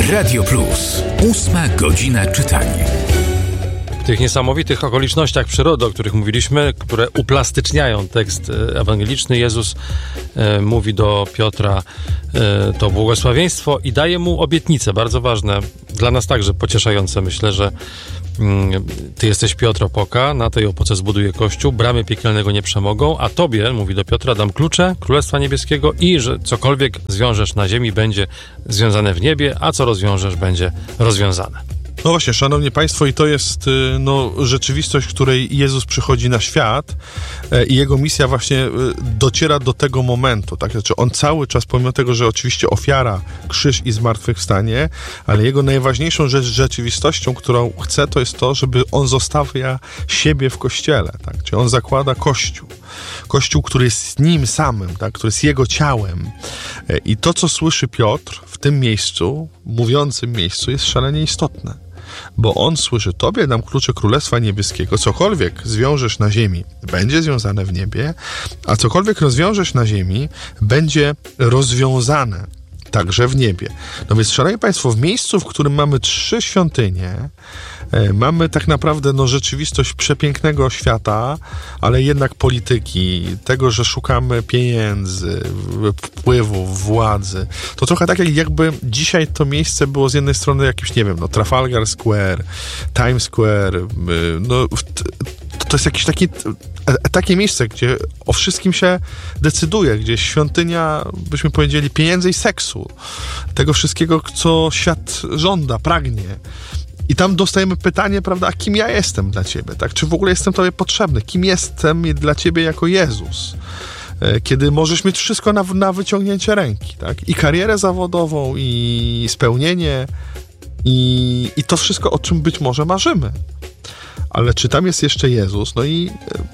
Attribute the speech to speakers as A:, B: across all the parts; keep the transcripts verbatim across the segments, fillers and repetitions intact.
A: Radio Plus. Ósma godzina czytania.
B: W tych niesamowitych okolicznościach przyrody, o których mówiliśmy, które uplastyczniają tekst ewangeliczny, Jezus e, mówi do Piotra e, to błogosławieństwo i daje mu obietnicę, bardzo ważne, dla nas także pocieszające. Myślę, że mm, ty jesteś Piotr Opoka, na tej opoce zbuduję Kościół, bramy piekielnego nie przemogą, a tobie, mówi do Piotra, dam klucze Królestwa Niebieskiego i że cokolwiek zwiążesz na ziemi, będzie związane w niebie, a co rozwiążesz, będzie rozwiązane.
C: No właśnie, szanowni państwo, i to jest no, rzeczywistość, w której Jezus przychodzi na świat e, i jego misja właśnie e, dociera do tego momentu, tak? Znaczy on cały czas, pomimo tego, że oczywiście ofiara, krzyż i zmartwychwstanie, ale jego najważniejszą rzecz, rzeczywistością, którą chce, to jest to, żeby on zostawia siebie w Kościele, tak? Czyli on zakłada Kościół. Kościół, który jest nim samym, tak? Który jest jego ciałem. E, I to, co słyszy Piotr w tym miejscu, mówiącym miejscu, jest szalenie istotne. Bo on słyszy, tobie dam klucze Królestwa Niebieskiego, cokolwiek zwiążesz na ziemi, będzie związane w niebie, a cokolwiek rozwiążesz na ziemi, będzie rozwiązane także w niebie. No więc, szanowni państwo, w miejscu, w którym mamy trzy świątynie, e, mamy tak naprawdę no, rzeczywistość przepięknego świata, ale jednak polityki, tego, że szukamy pieniędzy, wpływów, władzy. To trochę tak, jak jakby dzisiaj to miejsce było z jednej strony jakimś, nie wiem, no Trafalgar Square, Times Square, y, no to jest jakieś takie, takie miejsce, gdzie o wszystkim się decyduje, gdzie świątynia, byśmy powiedzieli, pieniędzy i seksu, tego wszystkiego, co świat żąda, pragnie. I tam dostajemy pytanie, prawda, a kim ja jestem dla ciebie, tak? Czy w ogóle jestem tobie potrzebny? Kim jestem dla ciebie jako Jezus? Kiedy możesz mieć wszystko na, na wyciągnięcie ręki, tak? I karierę zawodową, i spełnienie, i, i to wszystko, o czym być może marzymy. Ale czy tam jest jeszcze Jezus? No i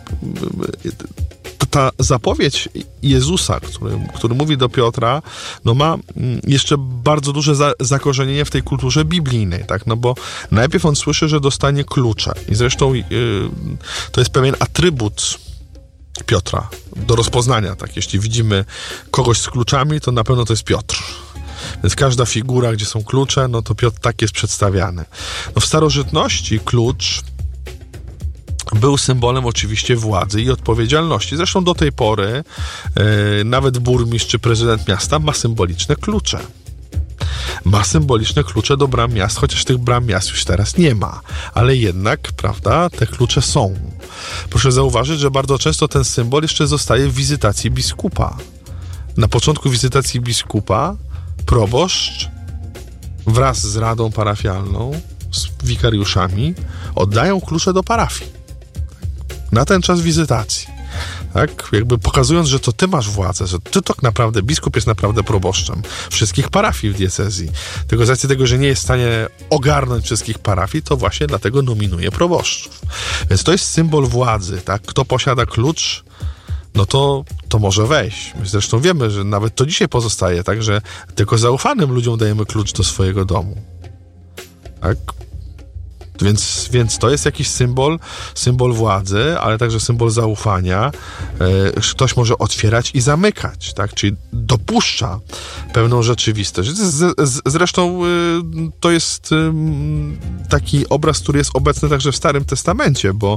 C: ta zapowiedź Jezusa, który, który mówi do Piotra, no ma jeszcze bardzo duże za, zakorzenienie w tej kulturze biblijnej, tak? No bo najpierw on słyszy, że dostanie klucze. I zresztą yy, to jest pewien atrybut Piotra do rozpoznania, tak? Jeśli widzimy kogoś z kluczami, to na pewno to jest Piotr. Więc każda figura, gdzie są klucze, no to Piotr tak jest przedstawiany. No w starożytności klucz był symbolem oczywiście władzy i odpowiedzialności. Zresztą do tej pory yy, nawet burmistrz czy prezydent miasta ma symboliczne klucze. Ma symboliczne klucze do bram miast, chociaż tych bram miast już teraz nie ma. Ale jednak, prawda, te klucze są. Proszę zauważyć, że bardzo często ten symbol jeszcze zostaje w wizytacji biskupa. Na początku wizytacji biskupa proboszcz wraz z radą parafialną, z wikariuszami oddają klucze do parafii. Na ten czas wizytacji. Tak? Jakby pokazując, że to ty masz władzę, że ty tak naprawdę, biskup jest naprawdę proboszczem wszystkich parafii w diecezji. Tylko z racji tego, że nie jest w stanie ogarnąć wszystkich parafii, to właśnie dlatego nominuje proboszczów. Więc to jest symbol władzy, tak? Kto posiada klucz, no to, to może wejść. My zresztą wiemy, że nawet to dzisiaj pozostaje, tak, że tylko zaufanym ludziom dajemy klucz do swojego domu. Tak? Więc, więc to jest jakiś symbol, symbol władzy, ale także symbol zaufania. Ktoś może otwierać i zamykać, tak? Czyli dopuszcza pewną rzeczywistość. Z, z, zresztą to jest taki obraz, który jest obecny także w Starym Testamencie, bo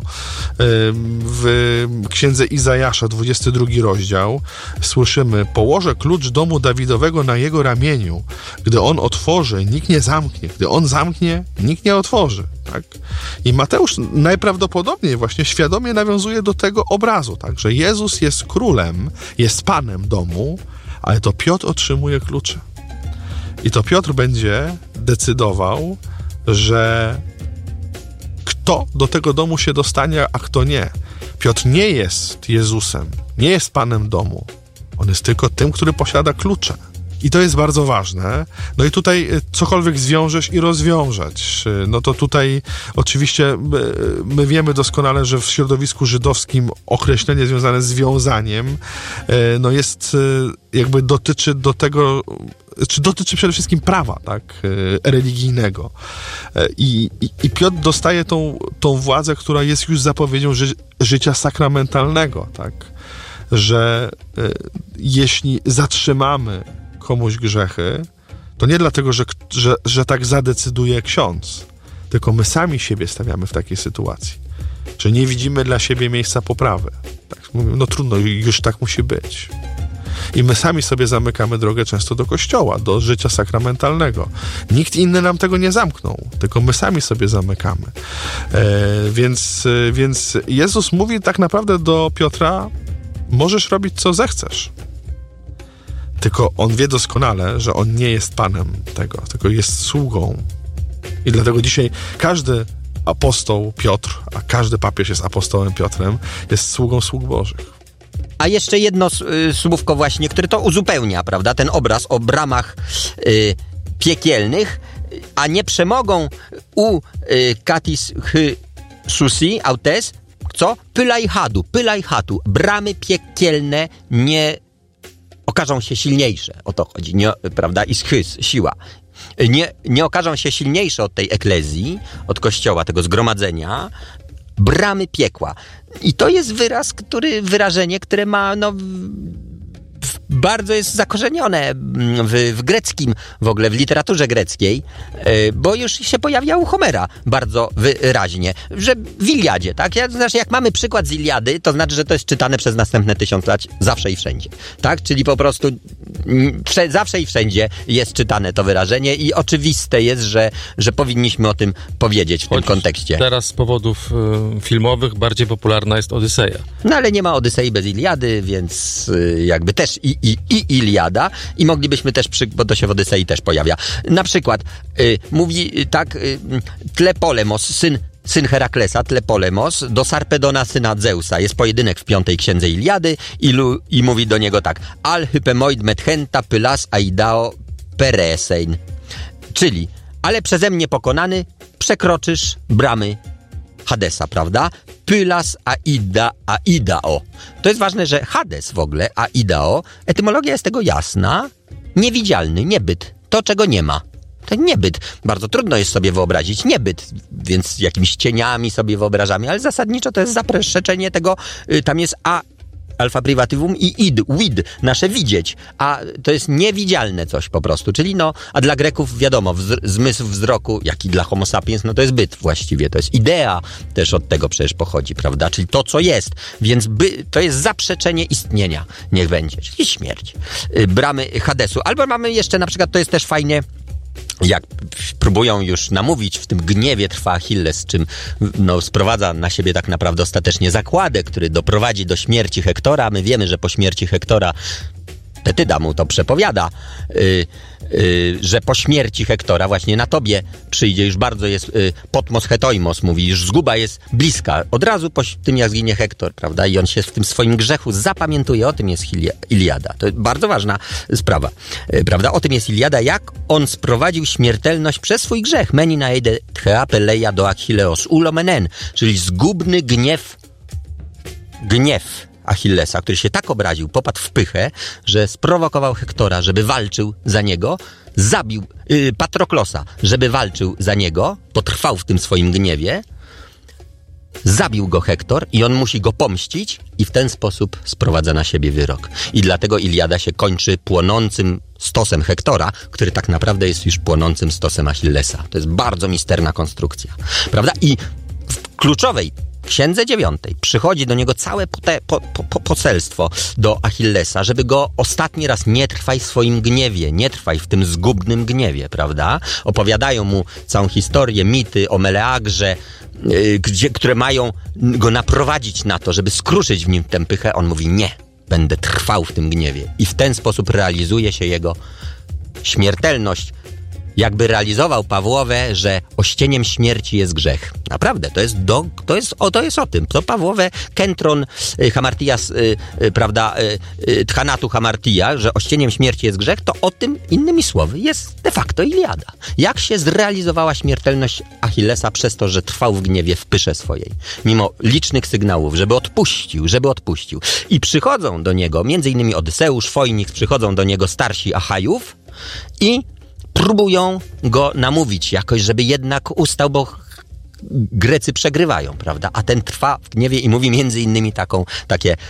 C: w Księdze Izajasza, dwudziesty drugi rozdział, słyszymy: położę klucz domu Dawidowego na jego ramieniu. Gdy on otworzy, nikt nie zamknie. Gdy on zamknie, nikt nie otworzy. Tak? I Mateusz najprawdopodobniej właśnie świadomie nawiązuje do tego obrazu, tak? Że Jezus jest królem, jest panem domu, ale to Piotr otrzymuje klucze. I to Piotr będzie decydował, że kto do tego domu się dostanie, a kto nie. Piotr nie jest Jezusem, nie jest panem domu. On jest tylko tym, który posiada klucze. I to jest bardzo ważne. No i tutaj cokolwiek zwiążesz i rozwiążesz. No to tutaj oczywiście my, my wiemy doskonale, że w środowisku żydowskim określenie związane z wiązaniem no jest jakby dotyczy do tego, czy dotyczy przede wszystkim prawa, tak, religijnego. I, i, i Piotr dostaje tą, tą władzę, która jest już zapowiedzią ży, życia sakramentalnego, tak, że jeśli zatrzymamy komuś grzechy, to nie dlatego, że, że, że tak zadecyduje ksiądz, tylko my sami siebie stawiamy w takiej sytuacji, że nie widzimy dla siebie miejsca poprawy. Tak, mówimy, no trudno, już tak musi być. I my sami sobie zamykamy drogę często do kościoła, do życia sakramentalnego. Nikt inny nam tego nie zamknął, tylko my sami sobie zamykamy. E, więc, więc Jezus mówi tak naprawdę do Piotra, możesz robić co zechcesz. Tylko on wie doskonale, że on nie jest panem tego, tylko jest sługą. I dlatego dzisiaj każdy apostoł Piotr, a każdy papież jest apostołem Piotrem, jest sługą sług Bożych.
D: A jeszcze jedno y, słówko właśnie, które to uzupełnia, prawda? Ten obraz o bramach y, piekielnych, a nie przemogą u y, katis hy susi autes, co? Pylaj hadu, pylaj hatu. Bramy piekielne nie okażą się silniejsze. O to chodzi, nie, prawda? I schys, siła. Nie, nie okażą się silniejsze od tej eklezji, od kościoła, tego zgromadzenia, bramy piekła. I to jest wyraz, który, wyrażenie, które ma, no, bardzo jest zakorzenione w, w greckim, w ogóle w literaturze greckiej, bo już się pojawia u Homera bardzo wyraźnie, że w Iliadzie, tak? Ja, znaczy, jak mamy przykład z Iliady, to znaczy, że to jest czytane przez następne tysiąc lat zawsze i wszędzie, tak? Czyli po prostu wsze, zawsze i wszędzie jest czytane to wyrażenie i oczywiste jest, że, że powinniśmy o tym powiedzieć w
B: Choć
D: tym kontekście.
B: Teraz z powodów y, filmowych bardziej popularna jest Odyseja.
D: No ale nie ma Odysei bez Iliady, więc y, jakby też i, i, i Iliada i moglibyśmy też, przy, bo to się w Odysei też pojawia. Na przykład y, mówi y, tak y, Tlepolemos, syn Syn Heraklesa, Tlepolemos, do Sarpedona, syna Zeusa. Jest pojedynek w piątej księdze Iliady i, lu, i mówi do niego tak: Al hypemoid methenta pylas aidao peresein. Czyli, ale przeze mnie pokonany przekroczysz bramy Hadesa, prawda? Pylas aida aidao. To jest ważne, że Hades w ogóle, aidao, etymologia jest tego jasna, niewidzialny, niebyt, to czego nie ma. To niebyt. Bardzo trudno jest sobie wyobrazić niebyt, więc jakimiś cieniami sobie wyobrażamy, ale zasadniczo to jest zaprzeczenie tego, y, tam jest a alfa privatywum i id, wid, nasze widzieć, a to jest niewidzialne coś po prostu, czyli no, a dla Greków wiadomo, wz- zmysł wzroku, jak i dla homo sapiens, no to jest byt właściwie, to jest idea, też od tego przecież pochodzi, prawda, czyli to, co jest, więc by, to jest zaprzeczenie istnienia, niech będzie, czyli śmierć. Y, bramy Hadesu, albo mamy jeszcze na przykład, to jest też fajnie, jak próbują już namówić, w tym gniewie trwa Achilles, czym no, sprowadza na siebie tak naprawdę ostatecznie zakładę, który doprowadzi do śmierci Hektora. My wiemy, że po śmierci Hektora, Tetyda mu to przepowiada, yy, yy, że po śmierci Hektora właśnie na tobie przyjdzie, już bardzo jest yy, potmos hetoimos, mówi, już zguba jest bliska. Od razu po tym, jak zginie Hektor, prawda? I on się w tym swoim grzechu zapamiętuje, o tym jest Iliada. To jest bardzo ważna sprawa, yy, prawda? O tym jest Iliada, jak on sprowadził śmiertelność przez swój grzech. Meni naede thea peleia do Achilleos ulomenen, czyli zgubny gniew, gniew Achillesa, który się tak obraził, popadł w pychę, że sprowokował Hektora, żeby walczył za niego, zabił yy, Patroklosa, żeby walczył za niego, potrwał w tym swoim gniewie, zabił go Hektor i on musi go pomścić i w ten sposób sprowadza na siebie wyrok. I dlatego Iliada się kończy płonącym stosem Hektora, który tak naprawdę jest już płonącym stosem Achillesa. To jest bardzo misterna konstrukcja, prawda? I w kluczowej w księdze dziewiątej przychodzi do niego całe pote, po, po, poselstwo do Achillesa, żeby go ostatni raz nie trwaj w swoim gniewie, nie trwaj w tym zgubnym gniewie, prawda? Opowiadają mu całą historię, mity o Meleagrze, yy, gdzie, które mają go naprowadzić na to, żeby skruszyć w nim tę pychę. On mówi: nie, będę trwał w tym gniewie. I w ten sposób realizuje się jego śmiertelność. Jakby realizował Pawłowe, że ościeniem śmierci jest grzech. Naprawdę, to jest, do, to jest, o, to jest o tym. To Pawłowe, Kentron, y, Hamartias, y, y, prawda, y, y, Tchanatu Hamartia, że ościeniem śmierci jest grzech, to o tym, innymi słowy, jest de facto Iliada. Jak się zrealizowała śmiertelność Achillesa przez to, że trwał w gniewie, w pysze swojej. Mimo licznych sygnałów, żeby odpuścił, żeby odpuścił. I przychodzą do niego, między innymi Odyseusz, Foinix, przychodzą do niego starsi Achajów i próbują go namówić jakoś, żeby jednak ustał, bo Grecy przegrywają, prawda? A ten trwa w gniewie i mówi między innymi taką, takie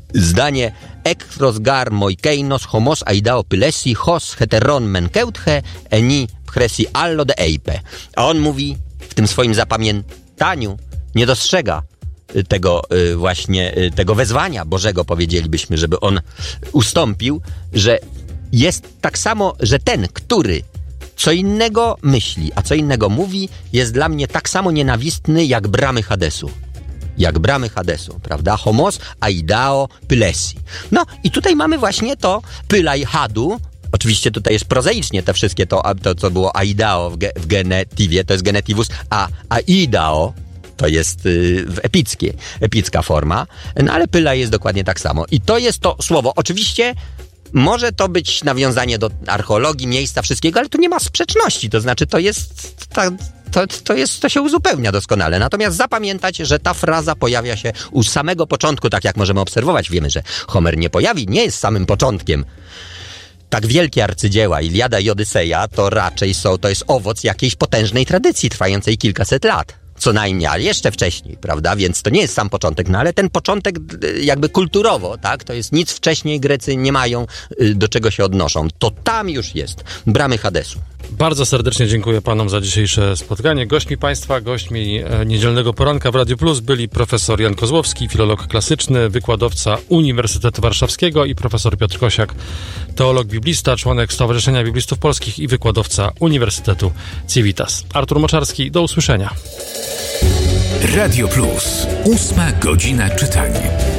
D: zdanie ekros gar moikeinos homos aidao pylesi hos heteron menkeuthe eni pchresi allo de eipe. A on mówi w tym swoim zapamiętaniu, nie dostrzega tego właśnie, tego wezwania Bożego, powiedzielibyśmy, żeby on ustąpił, że jest tak samo, że ten, który co innego myśli, a co innego mówi, jest dla mnie tak samo nienawistny jak bramy Hadesu. Jak bramy Hadesu, prawda? Homos aidao pylesi. No i tutaj mamy właśnie to pylaj hadu. Oczywiście tutaj jest prozaicznie te wszystkie, to, to co było aidao w, ge, w genetywie, to jest genetivus, a aidao to jest y, w epickie, epicka forma, no ale pyla jest dokładnie tak samo. I to jest to słowo. Oczywiście może to być nawiązanie do archeologii, miejsca, wszystkiego, ale tu nie ma sprzeczności, to znaczy to jest, ta, to, to jest, to się uzupełnia doskonale. Natomiast zapamiętać, że ta fraza pojawia się u samego początku, tak jak możemy obserwować. Wiemy, że Homer nie pojawi, nie jest samym początkiem. Tak wielkie arcydzieła, Iliada i Odyseja, to raczej są, to jest owoc jakiejś potężnej tradycji trwającej kilkaset lat. Co najmniej, ale jeszcze wcześniej, prawda? Więc to nie jest sam początek, no ale ten początek jakby kulturowo, tak? To jest nic wcześniej, Grecy nie mają, do czego się odnoszą. To tam już jest bramy Hadesu.
B: Bardzo serdecznie dziękuję panom za dzisiejsze spotkanie. Gośćmi państwa, gośćmi niedzielnego poranka w Radiu Plus byli profesor Jan Kozłowski, filolog klasyczny, wykładowca Uniwersytetu Warszawskiego i profesor Piotr Kosiak, teolog biblista, członek Stowarzyszenia Biblistów Polskich i wykładowca Uniwersytetu Civitas. Artur Moczarski, do usłyszenia.
A: Radio Plus. Ósma godzina czytania.